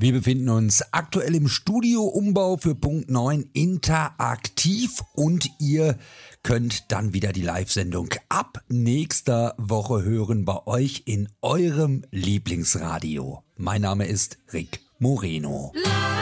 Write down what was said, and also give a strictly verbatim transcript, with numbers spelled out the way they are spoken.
Wir befinden uns aktuell im Studio-Umbau für Punkt neun interaktiv und ihr könnt dann wieder die Live-Sendung ab nächster Woche hören bei euch in eurem Lieblingsradio. Mein Name ist Rick Moreno.